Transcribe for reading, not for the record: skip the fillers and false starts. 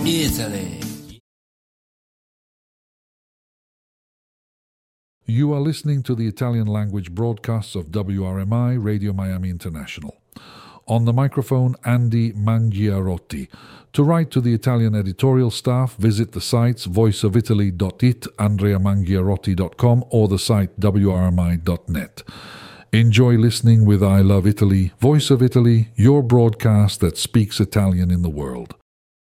Italy. You are listening to the Italian language broadcasts of WRMI Radio Miami International. On the microphone, Andy Mangiarotti. To write to the Italian editorial staff, visit the sites voiceofitaly.it, andreamangiarotti.com, or the site wrmi.net. Enjoy listening with I Love Italy, Voice of Italy, your broadcast that speaks Italian in the world.